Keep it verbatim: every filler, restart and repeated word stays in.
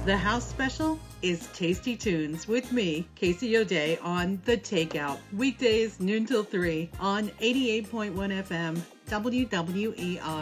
The house special is Tasty Tunes with me, Casey O'Day, on The Takeout. Weekdays, noon till three on eighty-eight point one F M, W W E R.